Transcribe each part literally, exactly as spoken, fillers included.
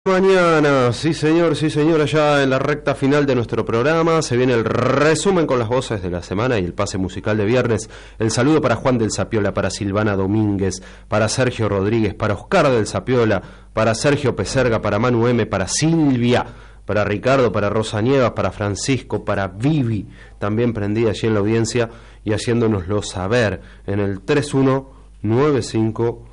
Mañana, sí señor, sí señora, ya en la recta final de nuestro programa se viene el resumen con las voces de la semana y el pase musical de viernes. El saludo para Juan del Sapiola, para Silvana Domínguez, para Sergio Rodríguez, para Oscar del Sapiola, para Sergio Peserga, para Manu M, para Silvia, para Ricardo, para Rosa Nievas, para Francisco, para Vivi, también prendida allí en la audiencia y haciéndonoslo saber en el tres uno nueve cinco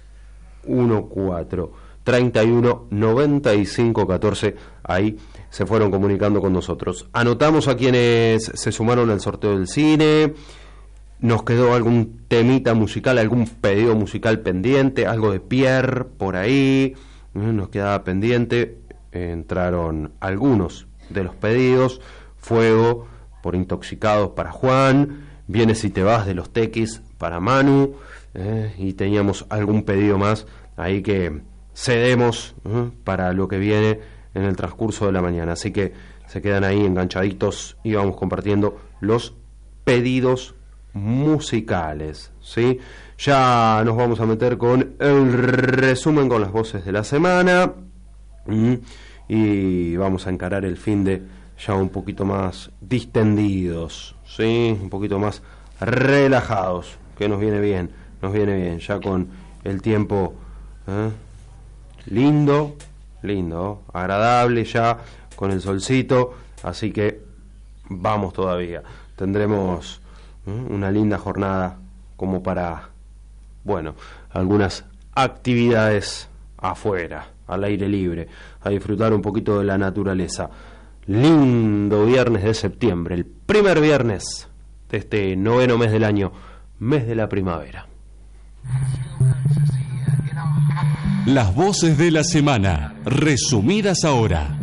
uno cuatro treinta y uno noventa y cinco catorce. Ahí se fueron comunicando con nosotros. Anotamos a quienes se sumaron al sorteo del cine. Nos quedó algún temita musical, algún pedido musical pendiente, algo de Pierre por ahí, nos quedaba pendiente. Entraron algunos de los pedidos. Fuego por Intoxicados para Juan, Vienes y te vas de los Tequis para Manu, eh, y teníamos algún pedido más ahí que cedemos uh, para lo que viene en el transcurso de la mañana, así que se quedan ahí enganchaditos y vamos compartiendo los pedidos musicales, ¿sí? Ya nos vamos a meter con el resumen con las voces de la semana uh, y vamos a encarar el fin de ya un poquito más distendidos, ¿sí? Un poquito más relajados, que nos viene bien, nos viene bien, ya con el tiempo ¿eh? lindo, lindo, agradable ya, con el solcito, así que vamos todavía. Tendremos ¿eh? una linda jornada como para, bueno, algunas actividades afuera, al aire libre, a disfrutar un poquito de la naturaleza. Lindo viernes de septiembre, el primer viernes de este noveno mes del año, mes de la primavera. Las voces de la semana, resumidas ahora.